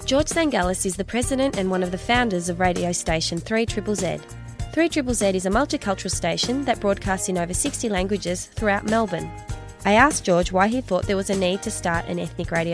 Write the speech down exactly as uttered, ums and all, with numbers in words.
George Sangalis is the president and one of the founders of radio station three Z Z Z. three Z Z Z is a multicultural station that broadcasts in over sixty languages throughout Melbourne. I asked George why he thought there was a need to start an ethnic radio